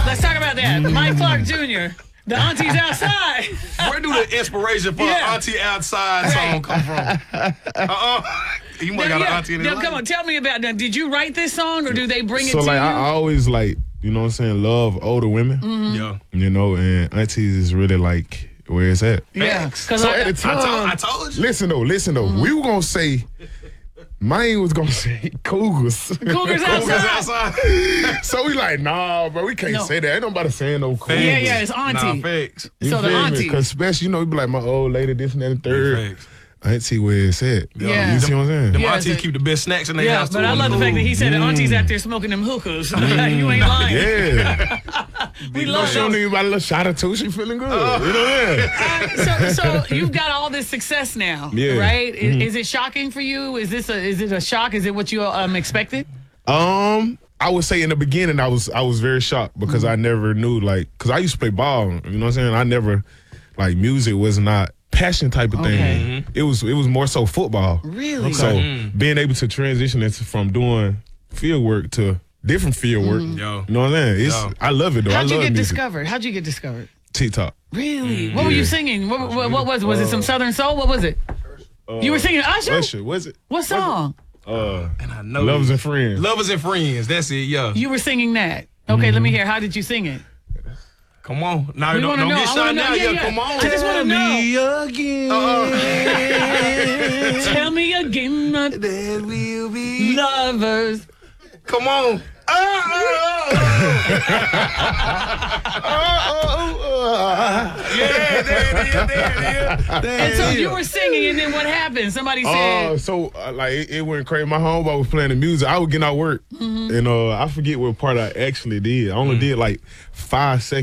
Let's talk about that. Mike Clark Jr., the Auntie's Outside. Where do the inspiration for Auntie Outside song come from? You might got an auntie in his life. Come on, tell me about that. Did you write this song or do they bring it to So, like, you? I always, like, you know what I'm saying, love older women. Mm-hmm. Yeah. You know, and aunties is really, like, where it's at. Yeah. Because So, at the time, I told you. listen, though. Mm-hmm. We were going to say, mine was going to say Cougars. Cougars Outside. So, we like, nah, bro, we can't say that. Ain't nobody saying no Cougars. Yeah, it's Auntie. Nah, facts. You So the feel me? auntie. Because especially, you know, you be like, my old lady, this and that and third. Facts. Auntie where it's at. Yeah. You see what I'm saying? Them Yeah, aunties so- keep the best snacks in their Yeah, house, too. but I love the fact that he said that Auntie's out there smoking them hookahs. You ain't lying. Yeah. We No, love she don't those. need about a little shot or two. She feeling good. You know what I mean? So you've got all this success now, Yeah. right? Is it shocking for you? Is it a shock? Is it what you expected? I would say in the beginning I was very shocked because I never knew, like, because I used to play ball. You know what I'm saying? I never, like, music was not passion type of thing. It was more so football. Really? So being able to transition it from doing field work to different field work, Yo. you know what I'm saying? I love it though. How'd I you love get music. discovered? How'd you get discovered? TikTok. Really? What were you singing? What was it? Was it some Southern Soul? What was it? You were singing Usher? Usher, was it? What song? And I know Lovers and Friends. Lovers and Friends. That's it, yeah. You were singing that. Okay, let me hear. How did you sing it? Come on. Now, We don't wanna know. get I shot wanna now. know. Yeah, Yeah. come on. I just wanna know. Me again. Tell me again, That will be. lovers. Come on. Yeah, there it is. And so you were singing, and then what happened? Somebody said, Like it went crazy. My homeboy was playing the music. I was getting out work, and I forget what part I actually did. I only did like 5 seconds.